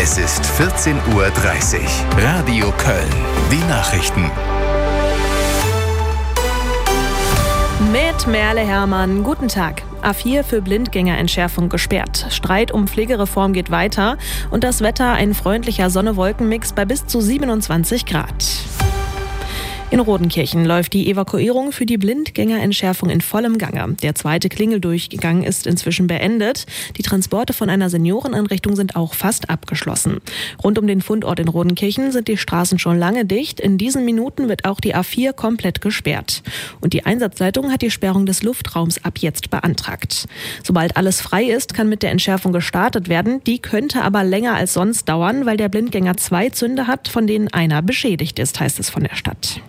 Es ist 14:30 Uhr. Radio Köln. Die Nachrichten. Mit Merle Hermann, guten Tag. A4 für Blindgängerentschärfung gesperrt. Streit um Pflegereform geht weiter. Und das Wetter ein freundlicher Sonne-Wolken-Mix bei bis zu 27 Grad. In Rodenkirchen läuft die Evakuierung für die Blindgängerentschärfung in vollem Gange. Der zweite Klingeldurchgang ist inzwischen beendet. Die Transporte von einer Senioreneinrichtung sind auch fast abgeschlossen. Rund um den Fundort in Rodenkirchen sind die Straßen schon lange dicht. In diesen Minuten wird auch die A4 komplett gesperrt. Und die Einsatzleitung hat die Sperrung des Luftraums ab jetzt beantragt. Sobald alles frei ist, kann mit der Entschärfung gestartet werden. Die könnte aber länger als sonst dauern, weil der Blindgänger 2 Zünde hat, von denen einer beschädigt ist, heißt es von der Stadt.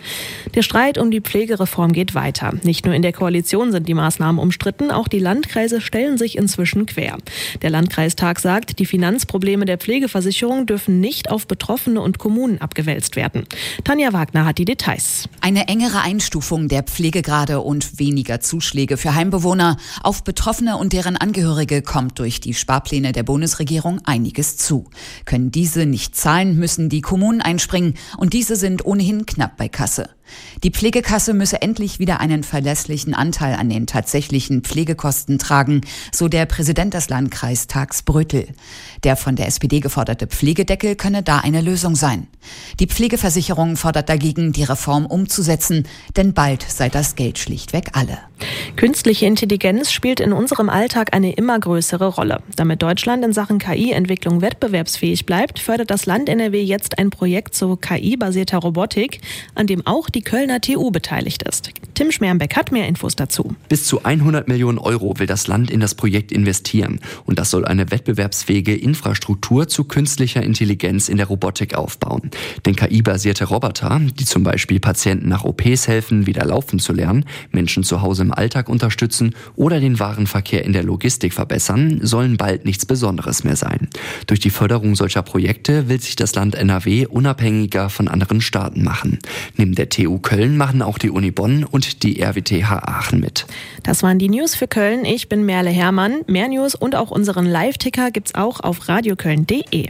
Der Streit um die Pflegereform geht weiter. Nicht nur in der Koalition sind die Maßnahmen umstritten, auch die Landkreise stellen sich inzwischen quer. Der Landkreistag sagt, die Finanzprobleme der Pflegeversicherung dürfen nicht auf Betroffene und Kommunen abgewälzt werden. Tanja Wagner hat die Details. Eine engere Einstufung der Pflegegrade und weniger Zuschläge für Heimbewohner. Auf Betroffene und deren Angehörige kommt durch die Sparpläne der Bundesregierung einiges zu. Können diese nicht zahlen, müssen die Kommunen einspringen und diese sind ohnehin knapp bei Kasse. Die Pflegekasse müsse endlich wieder einen verlässlichen Anteil an den tatsächlichen Pflegekosten tragen, so der Präsident des Landkreistags Brötel. Der von der SPD geforderte Pflegedeckel könne da eine Lösung sein. Die Pflegeversicherung fordert dagegen, die Reform umzusetzen, denn bald sei das Geld schlichtweg alle. Künstliche Intelligenz spielt in unserem Alltag eine immer größere Rolle. Damit Deutschland in Sachen KI-Entwicklung wettbewerbsfähig bleibt, fördert das Land NRW jetzt ein Projekt zur KI-basierter Robotik, an dem auch die Kölner TU beteiligt ist. Tim Schmermbeck hat mehr Infos dazu. Bis zu 100 Millionen Euro will das Land in das Projekt investieren. Und das soll eine wettbewerbsfähige Infrastruktur zu künstlicher Intelligenz in der Robotik aufbauen. Denn KI-basierte Roboter, die zum Beispiel Patienten nach OPs helfen, wieder laufen zu lernen, Menschen zu Hause im Alltag unterstützen oder den Warenverkehr in der Logistik verbessern, sollen bald nichts Besonderes mehr sein. Durch die Förderung solcher Projekte will sich das Land NRW unabhängiger von anderen Staaten machen. Neben der TU Köln machen auch die Uni Bonn und die RWTH Aachen mit. Das waren die News für Köln. Ich bin Merle Hermann. Mehr News und auch unseren Live-Ticker gibt's auch auf radioköln.de.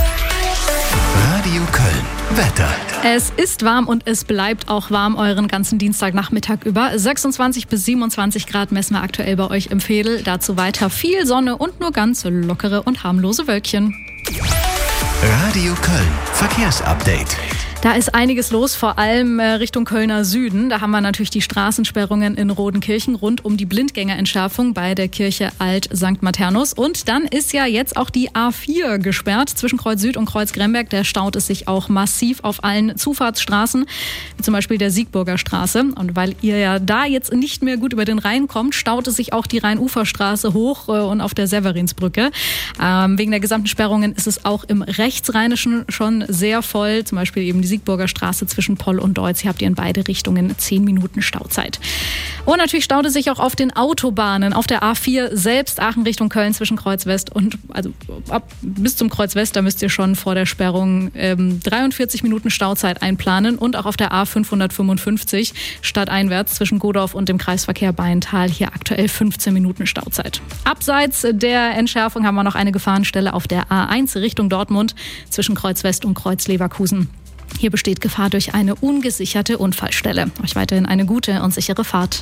Radio Köln. Wetter. Es ist warm und es bleibt auch warm euren ganzen Dienstagnachmittag über. 26 bis 27 Grad messen wir aktuell bei euch im Veedel. Dazu weiter viel Sonne und nur ganz lockere und harmlose Wölkchen. Radio Köln. Verkehrsupdate. Da ist einiges los, vor allem Richtung Kölner Süden. Da haben wir natürlich die Straßensperrungen in Rodenkirchen rund um die Blindgängerentschärfung bei der Kirche Alt St. Maternus. Und dann ist ja jetzt auch die A4 gesperrt zwischen Kreuz Süd und Kreuz Gremberg. Da staut es sich auch massiv auf allen Zufahrtsstraßen, wie zum Beispiel der Siegburger Straße. Und weil ihr ja da jetzt nicht mehr gut über den Rhein kommt, staut es sich auch die Rheinuferstraße hoch und auf der Severinsbrücke. Wegen der gesamten Sperrungen ist es auch im Rechtsrheinischen schon sehr voll, zum Beispiel eben die Siegburger Straße zwischen Poll und Deutz. Hier habt ihr in beide Richtungen 10 Minuten Stauzeit. Und natürlich staut es sich auch auf den Autobahnen. Auf der A4 selbst, Aachen Richtung Köln zwischen Kreuz West und, also bis zum Kreuz West, da müsst ihr schon vor der Sperrung 43 Minuten Stauzeit einplanen. Und auch auf der A555 stadteinwärts zwischen Godorf und dem Kreisverkehr Bayental hier aktuell 15 Minuten Stauzeit. Abseits der Entschärfung haben wir noch eine Gefahrenstelle auf der A1 Richtung Dortmund zwischen Kreuz West und Kreuz Leverkusen. Hier besteht Gefahr durch eine ungesicherte Unfallstelle. Euch weiterhin eine gute und sichere Fahrt.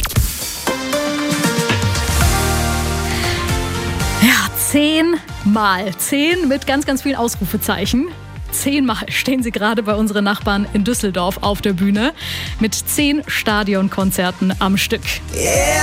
Ja, 10 Mal. 10 mit ganz, ganz vielen Ausrufezeichen. 10 Mal stehen sie gerade bei unseren Nachbarn in Düsseldorf auf der Bühne mit 10 Stadionkonzerten am Stück. Yeah.